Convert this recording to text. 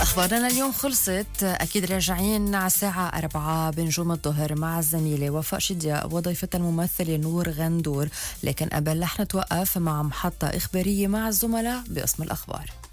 أخبارنا اليوم خلصت. أكيد راجعين على الساعة 4 بنجوم الظهر مع الزميلة وفاء شدياء وضيفتها الممثلة نور غندور، لكن قبل رح نتوقف مع محطة إخبارية مع الزملاء بقسم الأخبار.